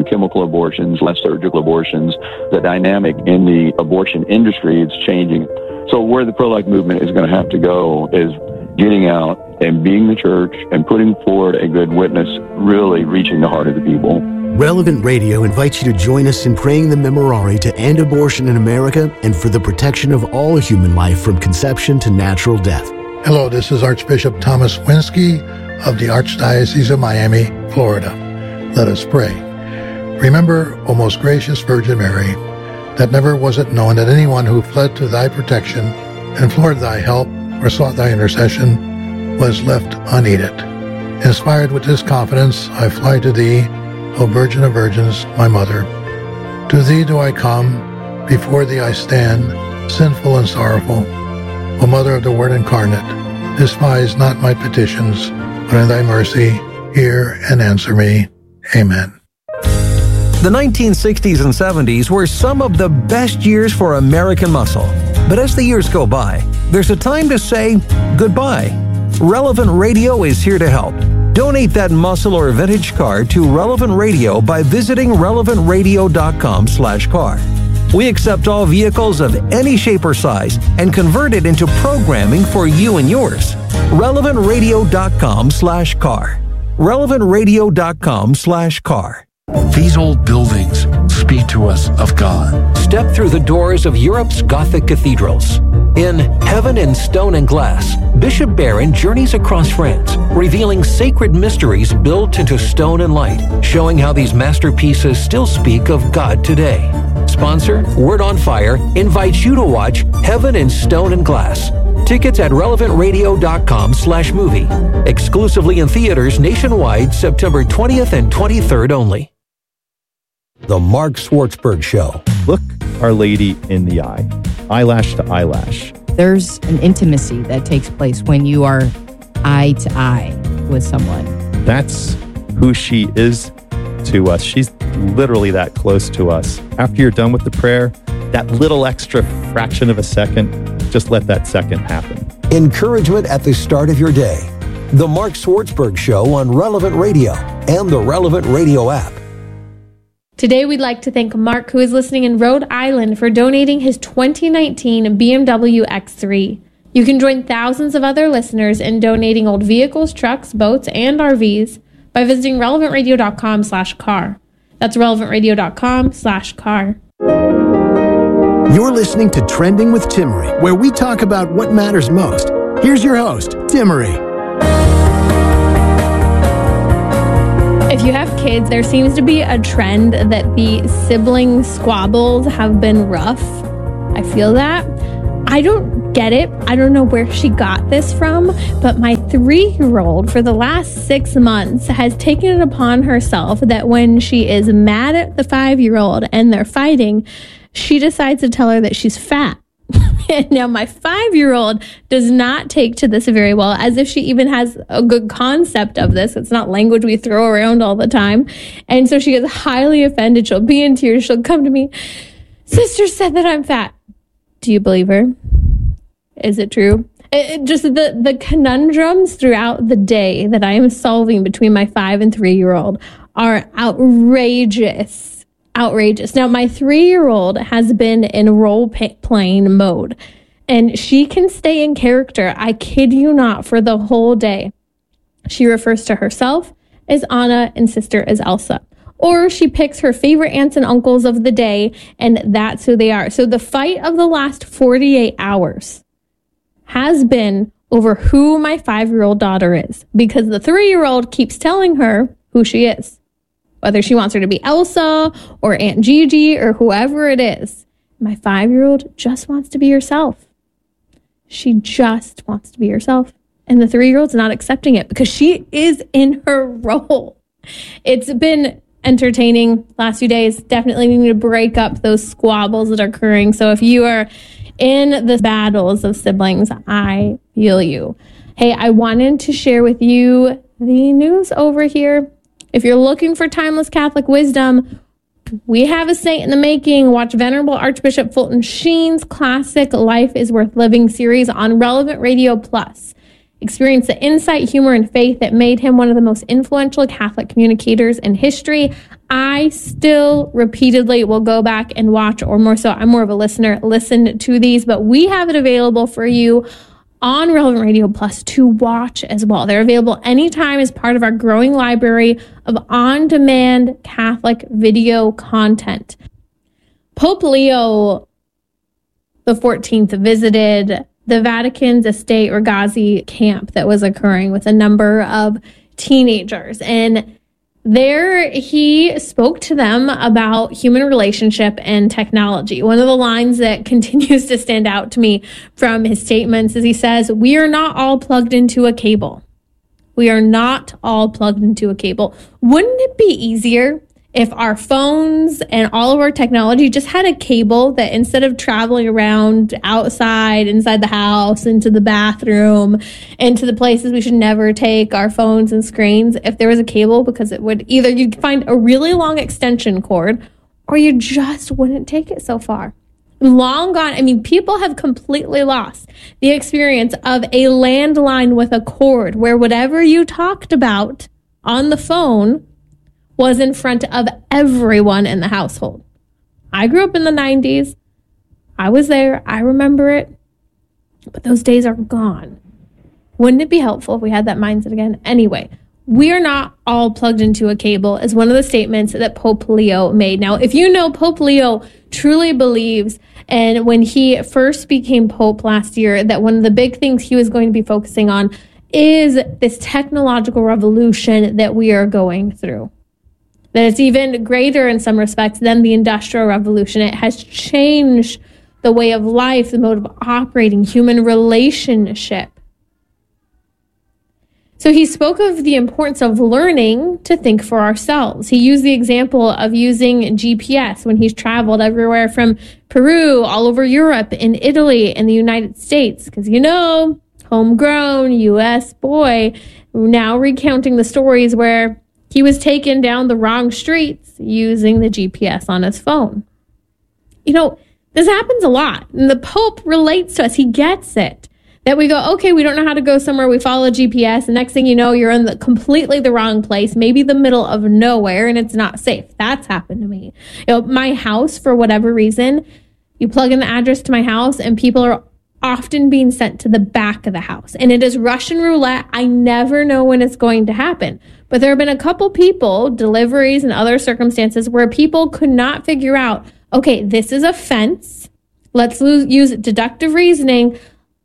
to chemical abortions, less surgical abortions. The dynamic in the abortion industry is changing. So where the pro-life movement is going to have to go is getting out and being the church and putting forward a good witness, really reaching the heart of the people. Relevant Radio invites you to join us in praying the Memorare to end abortion in America and for the protection of all human life from conception to natural death. Hello, this is Archbishop Thomas Winsky of the Archdiocese of Miami, Florida. Let us pray. Remember, O most gracious Virgin Mary, that never was it known that anyone who fled to thy protection, implored thy help, or sought thy intercession was left unaided. Inspired with this confidence, I fly to thee, O Virgin of Virgins, my Mother. To thee do I come, before thee I stand, sinful and sorrowful. O Mother of the Word incarnate, despise not my petitions, but in thy mercy hear and answer me. Amen. The 1960s and 70s were some of the best years for American muscle. But as the years go by, there's a time to say goodbye. Relevant Radio is here to help. Donate that muscle or vintage car to Relevant Radio by visiting relevantradio.com/car. We accept all vehicles of any shape or size and convert it into programming for you and yours. relevantradio.com/car. relevantradio.com/car. These old buildings speak to us of God. Step through the doors of Europe's Gothic cathedrals. In Heaven in Stone and Glass, Bishop Barron journeys across France, revealing sacred mysteries built into stone and light, showing how these masterpieces still speak of God today. Sponsor, Word on Fire, invites you to watch Heaven in Stone and Glass. Tickets at relevantradio.com/movie. Exclusively in theaters nationwide, September 20th and 23rd only. The Mark Swartzberg Show. Look Our Lady in the eye, eyelash to eyelash. There's an intimacy that takes place when you are eye to eye with someone. That's who she is to us. She's literally that close to us. After you're done with the prayer, that little extra fraction of a second, just let that second happen. Encouragement at the start of your day. The Mark Swartzberg Show on Relevant Radio and the Relevant Radio app. Today, we'd like to thank Mark, who is listening in Rhode Island, for donating his 2019 BMW X3. You can join thousands of other listeners in donating old vehicles, trucks, boats, and RVs by visiting relevantradio.com/car. That's relevantradio.com/car. You're listening to Trending with Timmery, where we talk about what matters most. Here's your host, Timmery. If you have kids, there seems to be a trend that the sibling squabbles have been rough. I feel that. I don't get it. I don't know where she got this from, but my 3-year-old for the last 6 months has taken it upon herself that when she is mad at the 5-year-old and they're fighting, she decides to tell her that she's fat. And now my 5-year-old does not take to this very well, as if she even has a good concept of this. It's not language we throw around all the time. And so she gets highly offended. She'll be in tears. She'll come to me. Sister said that I'm fat. Do you believe her? Is it true? Just the conundrums throughout the day that I am solving between my 5 and 3-year-old are outrageous. Outrageous. Now, my 3-year-old has been in role-playing mode, and she can stay in character, I kid you not, for the whole day. She refers to herself as Anna and sister as Elsa. Or she picks her favorite aunts and uncles of the day, and that's who they are. So the fight of the last 48 hours has been over who my 5-year-old daughter is, because the 3-year-old keeps telling her who she is. Whether she wants her to be Elsa or Aunt Gigi or whoever it is, my 5-year-old just wants to be herself. She just wants to be herself. And the 3-year-old's not accepting it because she is in her role. It's been entertaining last few days. Definitely need to break up those squabbles that are occurring. So if you are in the battles of siblings, I feel you. Hey, I wanted to share with you the news over here. If you're looking for timeless Catholic wisdom, we have a saint in the making. Watch Venerable Archbishop Fulton Sheen's classic Life is Worth Living series on Relevant Radio Plus. Experience the insight, humor, and faith that made him one of the most influential Catholic communicators in history. I still repeatedly will go back and watch, or more so, I'm more of a listener, listen to these, but we have it available for you on Relevant Radio Plus to watch as well. They're available anytime as part of our growing library of on-demand Catholic video content. Pope Leo the 14th visited the Vatican's Estate Ragazzi camp that was occurring with a number of teenagers. And there he spoke to them about human relationship and technology. One of the lines that continues to stand out to me from his statements is he says, "We are not all plugged into a cable. We are not all plugged into a cable." Wouldn't it be easier if our phones and all of our technology just had a cable that instead of traveling around outside, inside the house, into the bathroom, into the places we should never take our phones and screens, if there was a cable, because it would either you'd find a really long extension cord or you just wouldn't take it so far. Long gone. I mean, people have completely lost the experience of a landline with a cord where whatever you talked about on the phone was in front of everyone in the household. I grew up in the 90s. I was there. I remember it. But those days are gone. Wouldn't it be helpful if we had that mindset again? Anyway, we are not all plugged into a cable is one of the statements that Pope Leo made. Now, if you know, Pope Leo truly believes, and when he first became Pope last year, that one of the big things he was going to be focusing on is this technological revolution that we are going through. That it's even greater in some respects than the Industrial Revolution. It has changed the way of life, the mode of operating, human relationship. So he spoke of the importance of learning to think for ourselves. He used the example of using GPS when he's traveled everywhere from Peru, all over Europe, in Italy, and the United States. Because, you know, homegrown U.S. boy, now recounting the stories where he was taken down the wrong streets using the GPS on his phone. You know, this happens a lot. And the Pope relates to us. He gets it. That we go, okay, we don't know how to go somewhere. We follow GPS. The next thing you know, you're in completely the wrong place, maybe the middle of nowhere, and it's not safe. That's happened to me. You know, my house, for whatever reason, you plug in the address to my house and people are often being sent to the back of the house. And it is Russian roulette. I never know when it's going to happen. But there have been a couple people, deliveries and other circumstances, where people could not figure out, okay, this is a fence. Let's use deductive reasoning.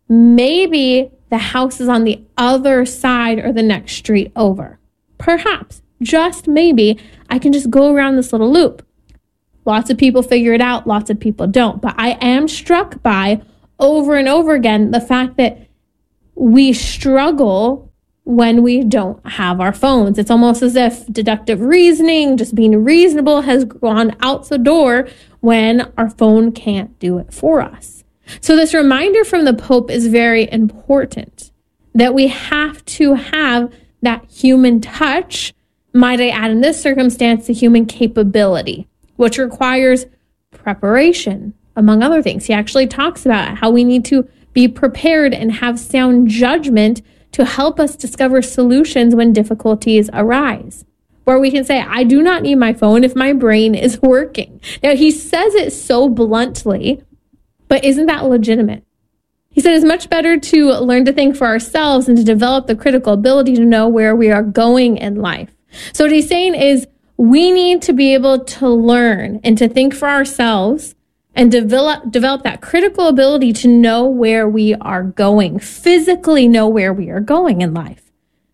Maybe the house is on the other side or the next street over. Perhaps, just maybe, I can just go around this little loop. Lots of people figure it out. Lots of people don't. But I am struck by, over and over again, the fact that we struggle when we don't have our phones. It's almost as if deductive reasoning, just being reasonable, has gone out the door when our phone can't do it for us. So this reminder from the Pope is very important, that we have to have that human touch, might I add in this circumstance, the human capability, which requires preparation, among other things. He actually talks about how we need to be prepared and have sound judgment to help us discover solutions when difficulties arise. Where we can say, I do not need my phone if my brain is working. Now, he says it so bluntly, but isn't that legitimate? He said it's much better to learn to think for ourselves and to develop the critical ability to know where we are going in life. So what he's saying is we need to be able to learn and to think for ourselves and develop that critical ability to know where we are going, physically know where we are going in life.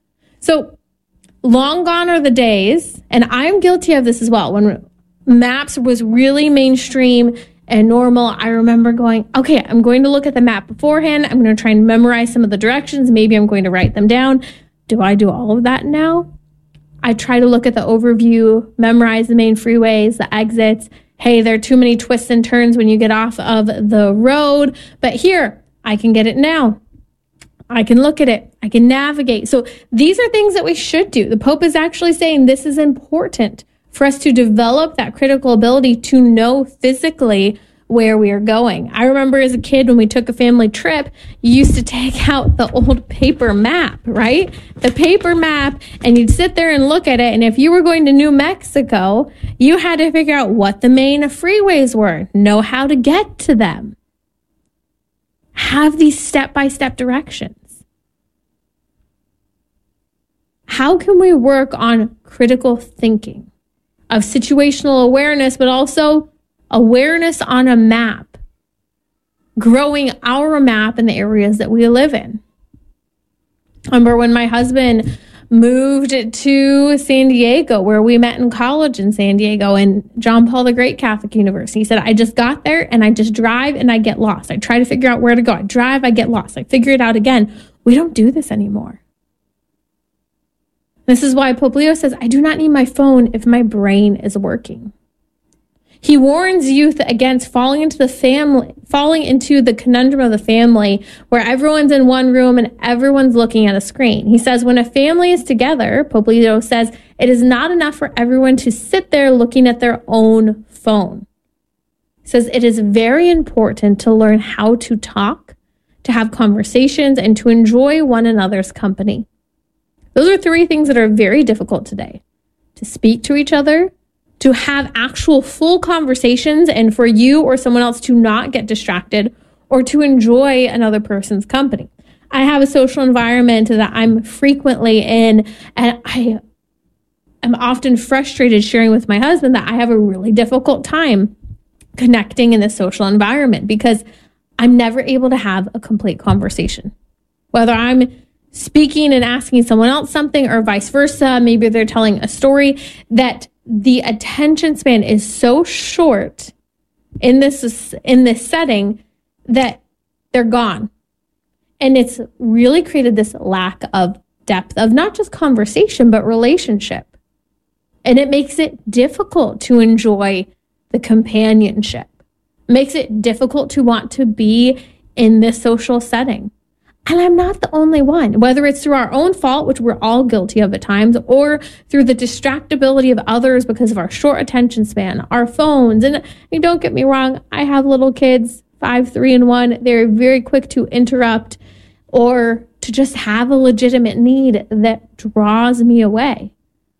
So long gone are the days, and I'm guilty of this as well. When maps was really mainstream and normal, I remember going, okay, I'm going to look at the map beforehand. I'm going to try and memorize some of the directions. Maybe I'm going to write them down. Do I do all of that now? I try to look at the overview, memorize the main freeways, the exits. Hey, there are too many twists and turns when you get off of the road. But here, I can get it now. I can look at it. I can navigate. So these are things that we should do. The Pope is actually saying this is important for us to develop that critical ability to know physically where we are going. I remember as a kid when we took a family trip, you used to take out the old paper map, right? The paper map, and you'd sit there and look at it. And if you were going to New Mexico, you had to figure out what the main freeways were, know how to get to them. Have these step-by-step directions. How can we work on critical thinking of situational awareness, but also awareness on a map, growing our map in the areas that we live in? I remember when my husband moved to San Diego, where we met in college in San Diego, and John Paul the Great Catholic University. He said, I just got there and I just drive and I get lost. I try to figure out where to go. I drive, I get lost. I figure it out again. We don't do this anymore. This is why Pope Leo says, I do not need my phone if my brain is working. He warns youth against falling into the conundrum of the family where everyone's in one room and everyone's looking at a screen. He says when a family is together, Pope Leo says, it is not enough for everyone to sit there looking at their own phone. He says it is very important to learn how to talk, to have conversations, and to enjoy one another's company. Those are three things that are very difficult today. To speak to each other, to have actual full conversations, and for you or someone else to not get distracted, or to enjoy another person's company. I have a social environment that I'm frequently in, and I am often frustrated sharing with my husband that I have a really difficult time connecting in this social environment because I'm never able to have a complete conversation. Whether I'm speaking and asking someone else something or vice versa, maybe they're telling a story, that the attention span is so short in this setting that they're gone. And it's really created this lack of depth of not just conversation, but relationship. And it makes it difficult to enjoy the companionship. It makes it difficult to want to be in this social setting. And I'm not the only one, whether it's through our own fault, which we're all guilty of at times, or through the distractibility of others because of our short attention span, our phones. And don't get me wrong, I have little kids, 5, 3, and 1. They're very quick to interrupt or to just have a legitimate need that draws me away.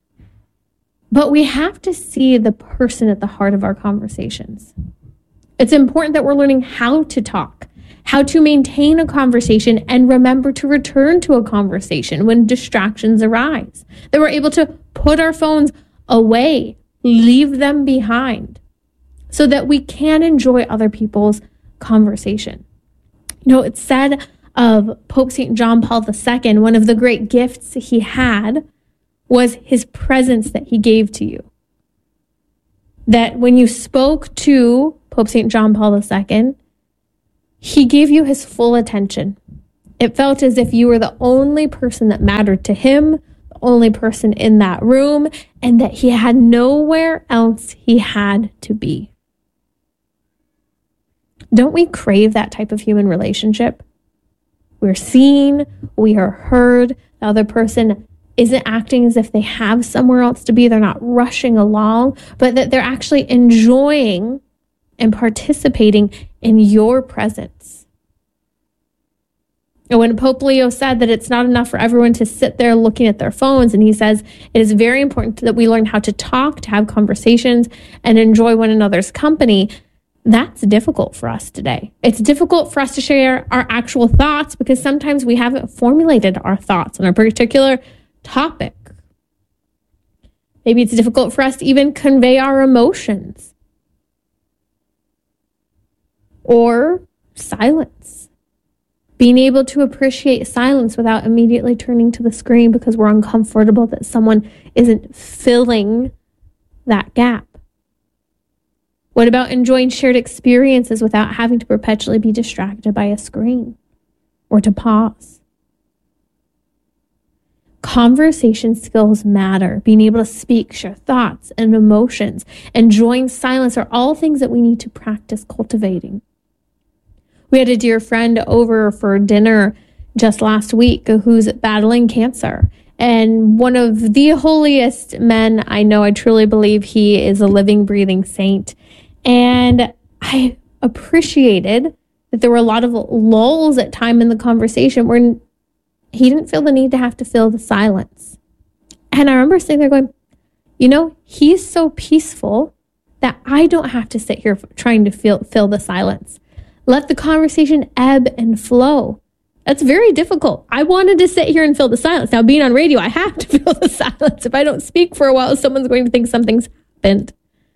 But we have to see the person at the heart of our conversations. It's important that we're learning how to talk, how to maintain a conversation, and remember to return to a conversation when distractions arise. That we're able to put our phones away, leave them behind, so that we can enjoy other people's conversation. It's said of Pope St. John Paul II, one of the great gifts he had was his presence that he gave to you. That when you spoke to Pope St. John Paul II, he gave you his full attention. It felt as if you were the only person that mattered to him, the only person in that room, and that he had nowhere else he had to be. Don't we crave that type of human relationship? We're seen, we are heard, the other person isn't acting as if they have somewhere else to be, they're not rushing along, but that they're actually enjoying and participating in your presence. And when Pope Leo said that it's not enough for everyone to sit there looking at their phones, and he says it is very important that we learn how to talk, to have conversations, and enjoy one another's company, that's difficult for us today. It's difficult for us to share our actual thoughts because sometimes we haven't formulated our thoughts on a particular topic. Maybe it's difficult for us to even convey our emotions. Or silence. Being able to appreciate silence without immediately turning to the screen because we're uncomfortable that someone isn't filling that gap. What about enjoying shared experiences without having to perpetually be distracted by a screen or to pause? Conversation skills matter. Being able to speak, share thoughts and emotions, enjoying silence are all things that we need to practice cultivating. We had a dear friend over for dinner just last week who's battling cancer. And one of the holiest men I know, I truly believe he is a living, breathing saint. And I appreciated that there were a lot of lulls at time in the conversation where he didn't feel the need to have to fill the silence. And I remember sitting there going, he's so peaceful that I don't have to sit here trying to fill the silence. Let the conversation ebb and flow. That's very difficult. I wanted to sit here and fill the silence. Now, being on radio, I have to fill the silence. If I don't speak for a while, someone's going to think something's happened.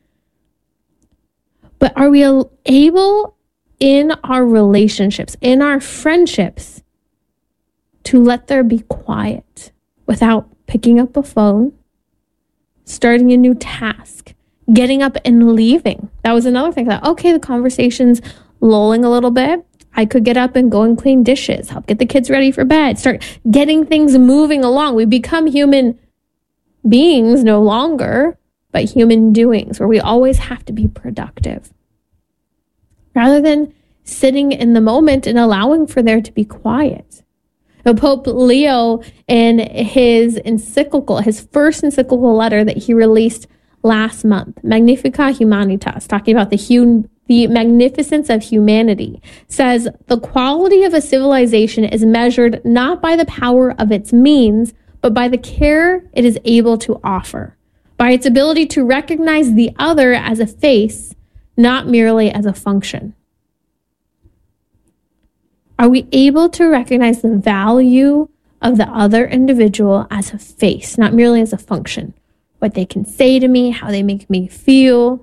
But are we able in our relationships, in our friendships, to let there be quiet without picking up a phone, starting a new task, getting up and leaving? That was another thing. I thought, okay, the conversation's lulling a little bit. I could get up and go and clean dishes, help get the kids ready for bed, start getting things moving along. We become human beings no longer, but human doings, where we always have to be productive. Rather than sitting in the moment and allowing for there to be quiet. Now, Pope Leo, in his encyclical, his first encyclical letter that he released last month, Magnificat Humanitas, talking about the magnificence of humanity, says the quality of a civilization is measured not by the power of its means, but by the care it is able to offer, by its ability to recognize the other as a face, not merely as a function. Are we able to recognize the value of the other individual as a face, not merely as a function? What they can say to me, how they make me feel,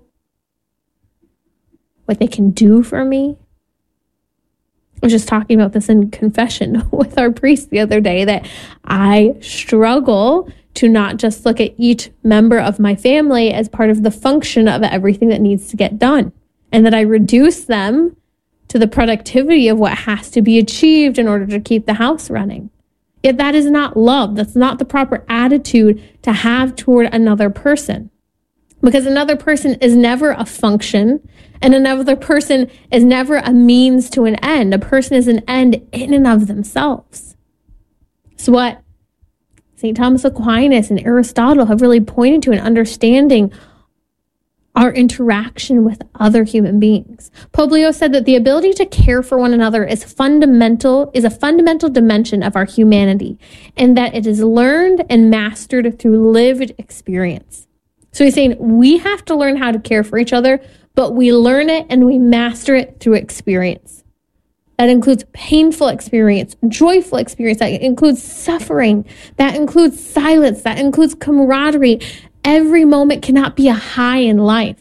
what they can do for me. I was just talking about this in confession with our priest the other day, that I struggle to not just look at each member of my family as part of the function of everything that needs to get done, and that I reduce them to the productivity of what has to be achieved in order to keep the house running. Yet that is not love. That's not the proper attitude to have toward another person. Because another person is never a function, and another person is never a means to an end. A person is an end in and of themselves. So what St. Thomas Aquinas and Aristotle have really pointed to in understanding our interaction with other human beings. Pope Leo said that the ability to care for one another is a fundamental dimension of our humanity, and that it is learned and mastered through lived experience. So he's saying we have to learn how to care for each other, but we learn it and we master it through experience. That includes painful experience, joyful experience, that includes suffering, that includes silence, that includes camaraderie. Every moment cannot be a high in life.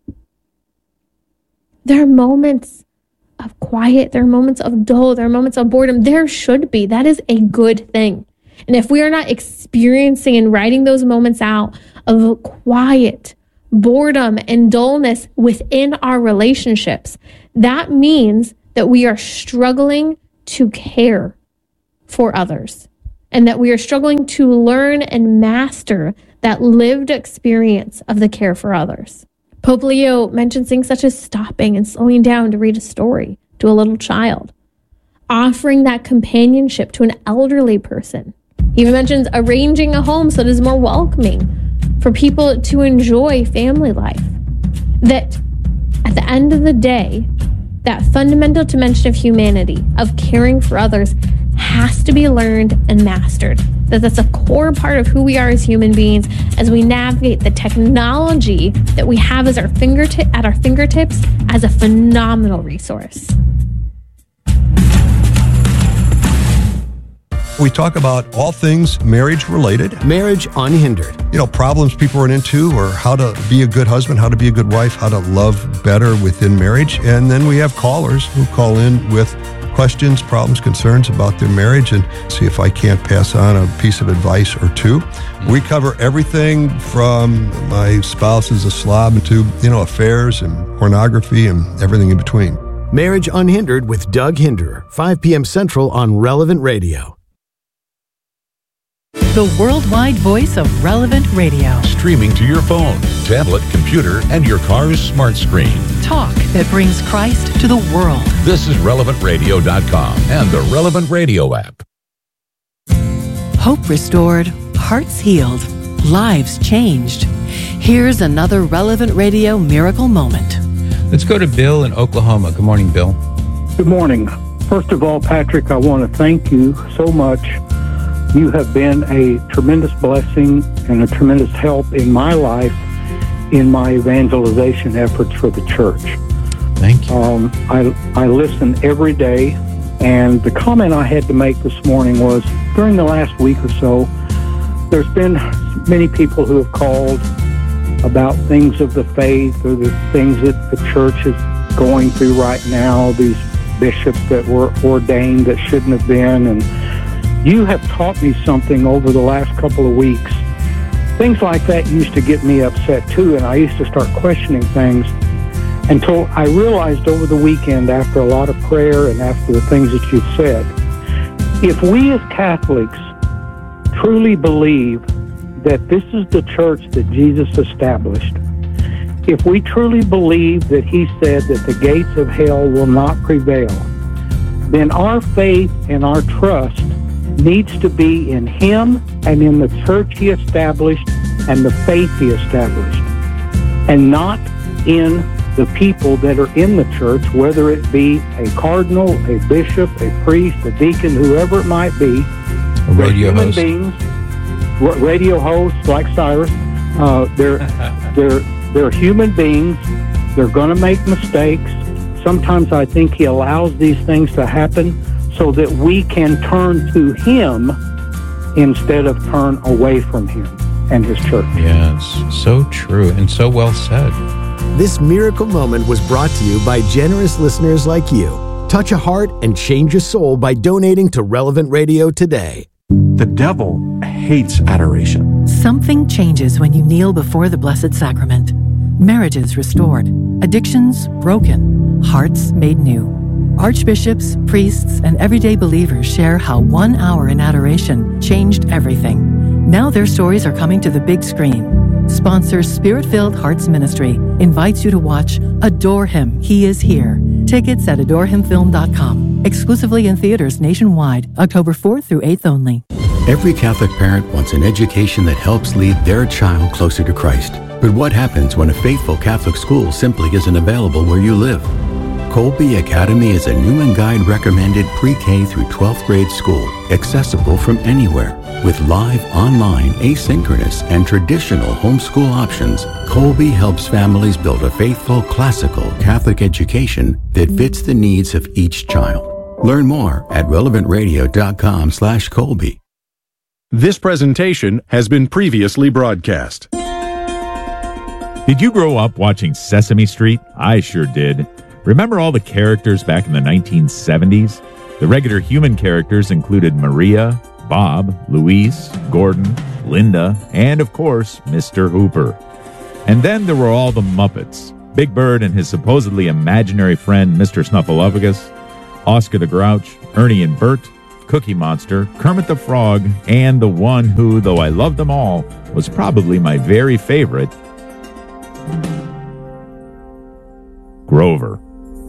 There are moments of quiet, there are moments of dull, there are moments of boredom. There should be. That is a good thing. And if we are not experiencing and writing those moments out of quiet, boredom, and dullness within our relationships, that means that we are struggling to care for others, and that we are struggling to learn and master that lived experience of the care for others. Pope Leo mentions things such as stopping and slowing down to read a story to a little child, offering that companionship to an elderly person. He even mentions arranging a home so it is more welcoming for people to enjoy family life. That at the end of the day, that fundamental dimension of humanity, of caring for others, has to be learned and mastered. That's a core part of who we are as human beings as we navigate the technology that we have as at our fingertips as a phenomenal resource. We talk about all things marriage related. Marriage Unhindered. Problems people run into, or how to be a good husband, how to be a good wife, how to love better within marriage. And then we have callers who call in with questions, problems, concerns about their marriage, and see if I can't pass on a piece of advice or two. We cover everything from my spouse is a slob to, affairs and pornography and everything in between. Marriage Unhindered with Doug Hinderer, 5 p.m. Central on Relevant Radio. The worldwide voice of Relevant Radio. Streaming to your phone, tablet, computer, and your car's smart screen. Talk that brings Christ to the world. This is RelevantRadio.com and the Relevant Radio app. Hope restored, hearts healed, lives changed. Here's another Relevant Radio miracle moment. Let's go to Bill in Oklahoma. Good morning, Bill. Good morning. First of all, Patrick, I want to thank you so much. You have been a tremendous blessing and a tremendous help in my life in my evangelization efforts for the church. Thank you. I listen every day, and the comment I had to make this morning was, during the last week or so, there's been many people who have called about things of the faith or the things that the church is going through right now, these bishops that were ordained that shouldn't have been. And you have taught me something over the last couple of weeks. Things like that used to get me upset too, and I used to start questioning things until I realized over the weekend, after a lot of prayer and after the things that you've said, if we as Catholics truly believe that this is the church that Jesus established, if we truly believe that he said that the gates of hell will not prevail, then our faith and our trust needs to be in him and in the church he established and the faith he established, and not in the people that are in the church, whether it be a cardinal, a bishop, a priest, a deacon, whoever it might be. A radio host. Beings, radio hosts like Cyrus. They're human beings. They're going to make mistakes. Sometimes I think he allows these things to happen so that we can turn to him instead of turn away from him and his church. Yes, so true and so well said. This miracle moment was brought to you by generous listeners like you. Touch a heart and change a soul by donating to Relevant Radio today. The devil hates adoration. Something changes when you kneel before the Blessed Sacrament. Marriages restored, addictions broken, hearts made new. Archbishops, priests, and everyday believers share how 1 hour in adoration changed everything. Now their stories are coming to the big screen. Sponsors Spirit-Filled Hearts Ministry invites you to watch Adore Him, He Is Here. Tickets at adorehimfilm.com. Exclusively in theaters nationwide, October 4th through 8th only. Every Catholic parent wants an education that helps lead their child closer to Christ. But what happens when a faithful Catholic school simply isn't available where you live? Colby Academy is a Newman Guide recommended pre-K through 12th grade school, accessible from anywhere. With live, online, asynchronous, and traditional homeschool options, Colby helps families build a faithful, classical Catholic education that fits the needs of each child. Learn more at relevantradio.com/Colby. This presentation has been previously broadcast. Did you grow up watching Sesame Street? I sure did. Remember all the characters back in the 1970s? The regular human characters included Maria, Bob, Luis, Gordon, Linda, and of course, Mr. Hooper. And then there were all the Muppets. Big Bird and his supposedly imaginary friend, Mr. Snuffleupagus, Oscar the Grouch, Ernie and Bert, Cookie Monster, Kermit the Frog, and the one who, though I loved them all, was probably my very favorite, Grover.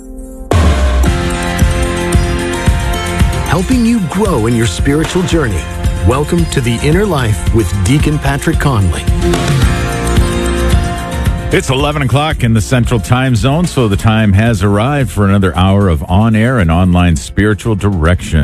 Helping you grow in your spiritual journey. Welcome to The Inner Life with Deacon Patrick Conley. It's 11 o'clock in the Central Time Zone, so the time has arrived for another hour of on-air and online spiritual direction.